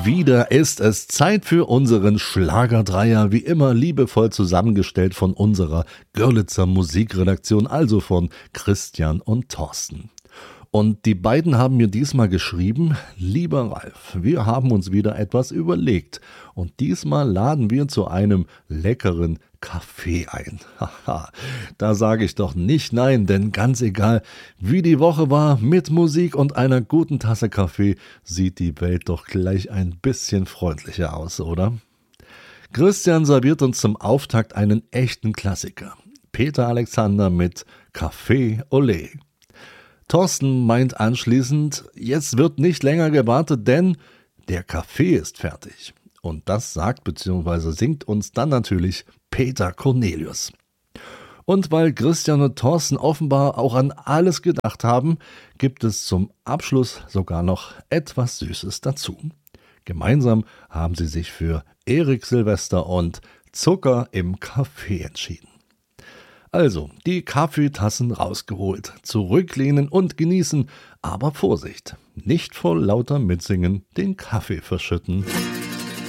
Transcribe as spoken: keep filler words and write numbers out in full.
wieder ist es Zeit für unseren Schlagerdreier, wie immer liebevoll zusammengestellt von unserer Görlitzer Musikredaktion, also von Christian und Thorsten. Und die beiden haben mir diesmal geschrieben: Lieber Ralf, wir haben uns wieder etwas überlegt und diesmal laden wir zu einem leckeren Kaffee ein. Haha, da sage ich doch nicht nein, denn ganz egal, wie die Woche war, mit Musik und einer guten Tasse Kaffee sieht die Welt doch gleich ein bisschen freundlicher aus, oder? Christian serviert uns zum Auftakt einen echten Klassiker. Peter Alexander mit Café Olé. Thorsten meint anschließend, jetzt wird nicht länger gewartet, denn der Kaffee ist fertig. Und das sagt bzw. singt uns dann natürlich Peter Cornelius. Und weil Christian und Thorsten offenbar auch an alles gedacht haben, gibt es zum Abschluss sogar noch etwas Süßes dazu. Gemeinsam haben sie sich für Erik Silvester und Zucker im Kaffee entschieden. Also, die Kaffeetassen rausgeholt, zurücklehnen und genießen, aber Vorsicht, nicht vor lauter Mitsingen den Kaffee verschütten.